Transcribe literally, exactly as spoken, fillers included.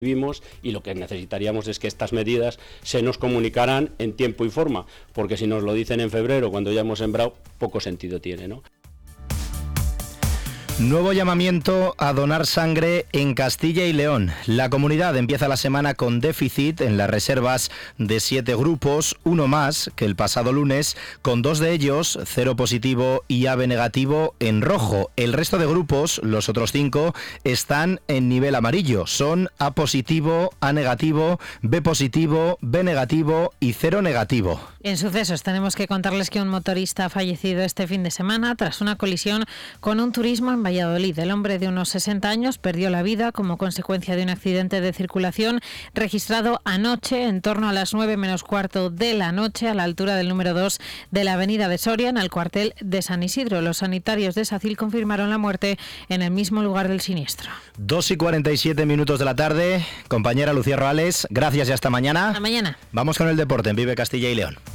vivimos, y lo que necesitaríamos es que estas medidas se nos comunicaran en tiempo y forma, porque si nos lo dicen en febrero, cuando ya hemos sembrado, poco sentido tiene, ¿no? Nuevo llamamiento a donar sangre en Castilla y León. La comunidad empieza la semana con déficit en las reservas de siete grupos, uno más que el pasado lunes, con dos de ellos cero positivo y A B negativo en rojo. El resto de grupos, los otros cinco, están en nivel amarillo. Son A positivo, A negativo, B positivo, B negativo y cero negativo. En sucesos tenemos que contarles que un motorista ha fallecido este fin de semana tras una colisión con un turismo en Valladolid. El hombre de unos sesenta años perdió la vida como consecuencia de un accidente de circulación registrado anoche en torno a las nueve menos cuarto de la noche a la altura del número dos de la avenida de Soria, en el cuartel de San Isidro. Los sanitarios de SACIL confirmaron la muerte en el mismo lugar del siniestro. dos y cuarenta y siete minutos de la tarde. Compañera Lucía Roales, gracias y hasta mañana. Hasta mañana. Vamos con el deporte en Vive Castilla y León.